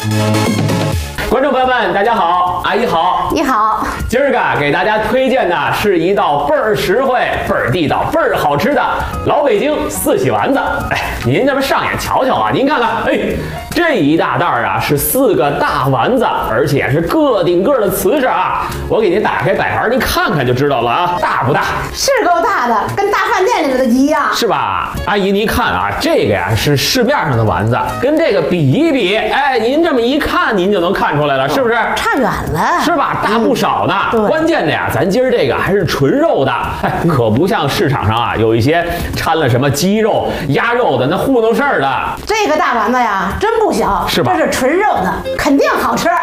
观众朋友们，大家好，阿姨好， 你好。 今儿个给大家推荐的是一道倍儿实惠、倍儿地道、倍儿好吃的老北京四喜丸子。哎，您这么上眼瞧瞧啊，您看看，哎，这一大袋啊是4个大丸子，而且是个顶个的瓷实啊。我给您打开摆盘，您看看就知道了啊，大不大？ 是够大的，跟大饭店里的一样， 是吧？阿姨，您看啊，这个呀是市面上的丸子，跟这个比一比，哎，您这么一看，您就能看出来了，是不是？ 差远了， 是吧？大不少呢。关键的呀，咱今儿这个还是纯肉的，哎，可不像市场上啊有一些掺了什么鸡肉、鸭肉的那糊弄事儿的。 这个大丸子呀，真不小， 是吧？ 这是纯肉的，肯定好吃。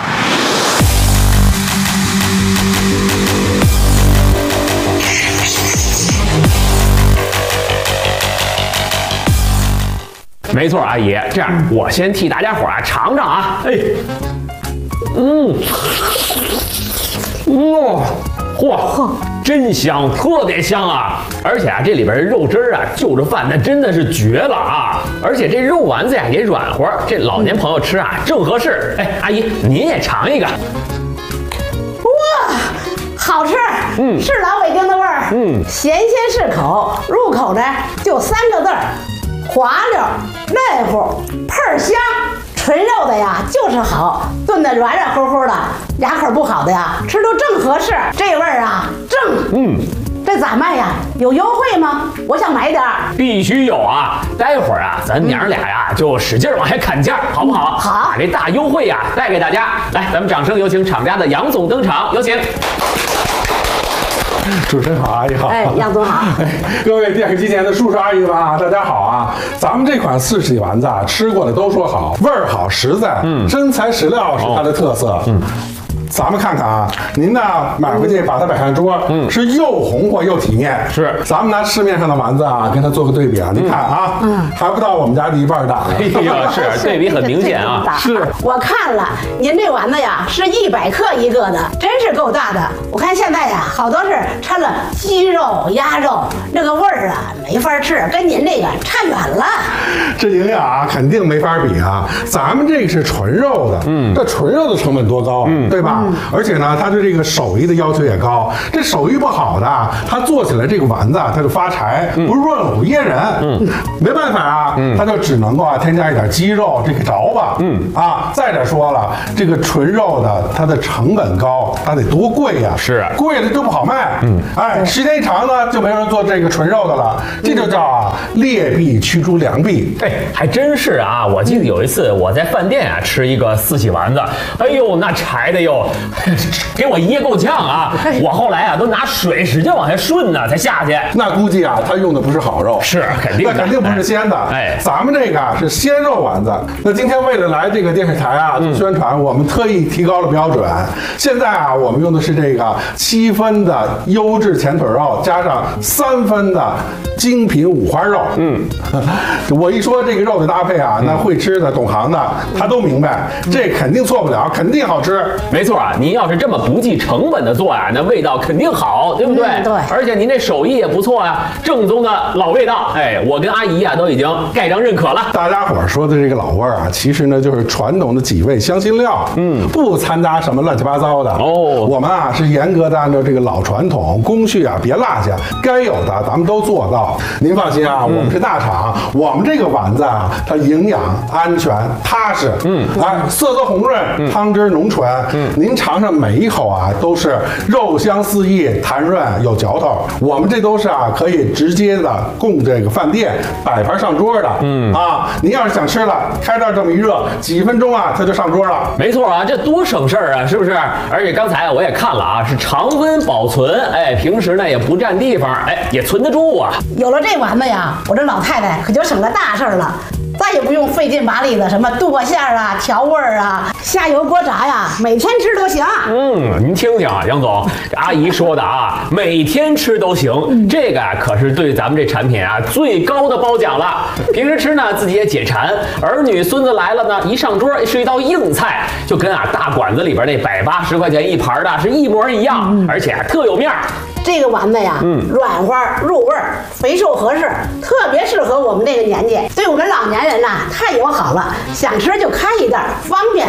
没错，阿姨，这样我先替大家伙儿尝尝啊，哎，哇，嚯，真香，特别香啊！而且啊，这里边的肉汁儿啊，就着饭那真的是绝了啊！而且这肉丸子呀也软和，这老年朋友吃啊正合适。哎，阿姨您也尝一个。 哇，好吃，是老北京的味儿，咸鲜适口，入口呢就3个字儿：滑溜、嫩乎、倍儿香。纯肉的呀就是好，炖得软软乎乎的，牙口不好的呀吃都正合适，这味儿啊正。这咋卖呀？有优惠吗？我想买点儿。 必须有啊！待会儿啊，咱娘俩呀就使劲往下砍价，好不好？ 好， 把这大优惠呀带给大家。来，咱们掌声有请厂家的杨总登场，有请。 主持人好，阿姨好。 哎，杨总好。 各位电视机前的叔叔阿姨们啊，大家好啊！咱们这款四喜丸子啊，吃过的都说好，味儿好，实在，真材实料是它的特色。咱们看看啊，您呢买回去把它摆上桌，是又红火又体面。 是， 咱们拿市面上的丸子啊，跟它做个对比啊，你看啊，还不到我们家的1半大。 哎呀，是对比很明显啊。 是，我看了您这丸子呀，是100克一个的，真是够大的。我看现在呀，好多是掺了鸡肉、鸭肉，那个味儿啊没法吃，跟您这个差远了。 这营养啊，肯定没法比啊。咱们这个是纯肉的，这纯肉的成本多高啊，对吧？而且呢，他对这个手艺的要求也高。这手艺不好的，他做起来这个丸子他就发柴，不是说老噎人。没办法啊，他就只能够啊添加一点鸡肉这个着吧。再者说了，这个纯肉的它的成本高，它得多贵呀？ 是， 贵了就不好卖。哎，时间一长呢，就没人做这个纯肉的了。这就叫啊劣币驱逐良币。 哎，还真是啊！我记得有一次我在饭店啊吃一个四喜丸子，哎呦，那柴的哟，给我噎够呛啊！我后来啊都拿水使劲往下顺呢，才下去。 那估计啊，他用的不是好肉， 是肯定的， 那肯定不是鲜的。 哎， 咱们这个啊是鲜肉丸子。那今天为了来这个电视台啊宣传，我们特意提高了标准。现在啊，我们用的是这个7分的优质前腿肉，加上3分的精品五花肉。我一说这个肉的搭配啊，那会吃的、懂行的他都明白，这肯定错不了，肯定好吃。 没错啊，您要是这么不计成本的做呀，那味道肯定好，对不对？ 对。 而且您这手艺也不错呀，正宗的老味道。哎，我跟阿姨啊都已经盖章认可了。 大家伙说的这个老味儿啊，其实呢就是传统的几味香辛料，不掺杂什么乱七八糟的。哦，我们啊是严格的按照这个老传统，工序啊别落下，该有的咱们都做到。您放心啊，我们是大厂，我们这个丸子啊，它营养、安全、踏实，色泽红润，汤汁浓醇，您尝尝每一口啊，都是肉香四溢，弹润有嚼头。我们这都是啊，可以直接的供这个饭店摆盘上桌的。您要是想吃了，开袋这么一热，几分钟啊，它就上桌了。 没错啊，这多省事儿啊，是不是？而且刚才我也看了啊，是常温保存，哎，平时呢也不占地方，哎，也存得住啊。 有了这丸子呀，我这老太太可就省了大事儿了。再也不用费劲巴力的什么剁馅儿啊、调味儿啊、下油锅炸呀，每天吃都行。 您听听啊，杨总，这阿姨说的啊，每天吃都行，这个啊可是对咱们这产品啊最高的褒奖了。平时吃呢自己也解馋，儿女孙子来了呢，一上桌是一道硬菜，就跟啊大馆子里边那180块钱一盘的是一模一样，而且啊特有面儿。 这个丸子呀，软花入味儿，肥瘦合适，特别适合我们这个年纪。对我们老年人呐，太友好了，想吃就开一袋，方便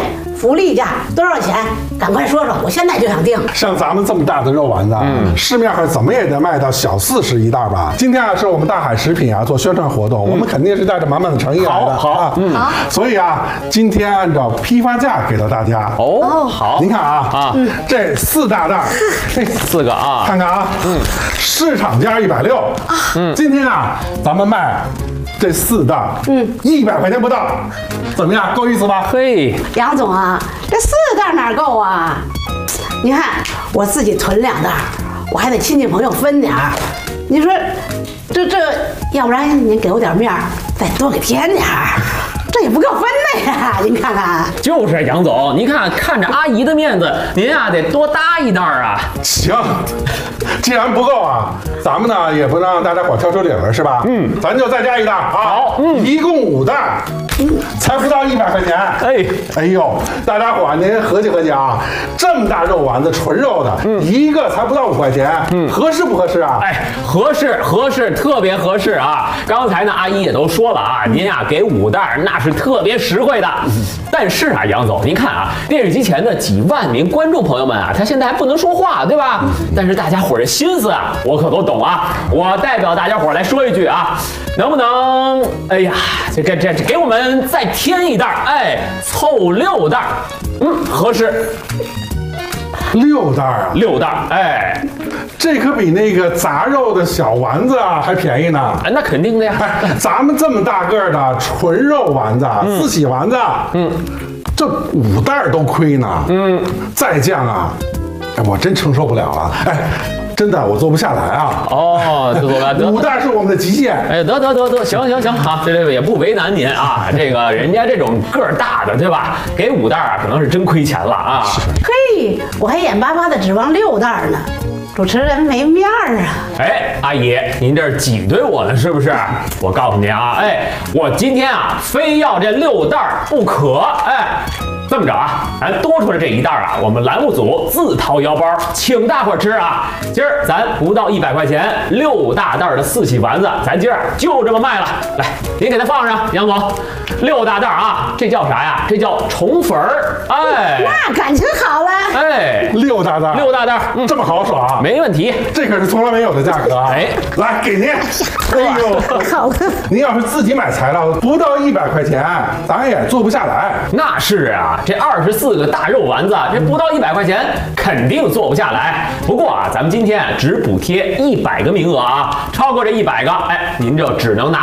福利价多少钱？赶快说说，我现在就想订。 像咱们这么大的肉丸子，市面上怎么也得卖到小40一袋吧？今天啊，是我们大海食品啊做宣传活动，我们肯定是带着满满的诚意来的。 好， 所以啊，今天按照批发价给到大家。 哦，好， 您看啊，这4大袋，这 4个啊， 看看啊，市场价160，今天啊，咱们卖这4袋，100块钱不到，怎么样？够意思吧？ 嘿， 杨总啊，这4袋哪够啊？你看我自己囤2袋，我还得亲戚朋友分点儿。你说这，要不然您给我点面儿，再多给添点儿，这也不够分的呀！您看看， 就是杨总，您看着阿姨的面子，您啊得多搭一袋啊。 行，既然不够啊，咱们呢也不让大家伙挑手领了，是吧？咱就再加1袋啊。 好， 一共5袋，才不到100块钱。哎呦，大家伙您合计合计啊，这么大肉丸子，纯肉的，一个才不到5块钱，合适不合适啊？ 哎，合适，特别合适啊！刚才呢，阿姨也都说了啊，您啊给5袋，那是特别实惠的。但是啊，杨总，您看啊，电视机前的几万名观众朋友们啊，他现在还不能说话，对吧？但是大家伙的心思啊，我可都懂啊。我代表大家伙来说一句啊，能不能？哎呀，这给我们再添1袋，哎，凑6袋，合适。 6袋啊 ，6袋，哎， 这可比那个杂肉的小丸子啊还便宜呢。 哎，那肯定的呀。 哎，咱们这么大个儿的纯肉丸子，自喜丸子，这5袋都亏呢。再降啊，哎，我真承受不了了。哎，真的我做不下来啊。 哦，得 5袋是我们的极限。 哎，得，行好，这也不为难您啊。这个人家这种个儿大的，对吧？给5袋啊，可能是真亏钱了啊。 嘿，我还眼巴巴的指望6袋呢。主持人没面儿啊！ 哎，阿姨，您这挤兑我呢是不是？我告诉您啊，哎，我今天啊非要这6袋不可。哎，这么着啊，咱多出来这1袋啊，我们栏目组自掏腰包请大伙吃啊。今儿咱不到100块钱，6大袋的4喜丸子，咱今儿就这么卖了。来，您给它放上，杨总，6大袋啊，这叫啥呀？这叫宠粉儿。哎， 那感情好了。 哎 ，6大袋 ，6大袋， 这么豪爽啊！ 没问题， 这可是从来没有的价格啊！ 哎， 来给您。哎呦， 好的。 您要是自己买材料，不到100块钱，咱也做不下来。 那是啊，这24个大肉丸子，这不到100块钱，肯定做不下来。不过啊，咱们今天只补贴100个名额啊，超过这100个，哎，您就只能拿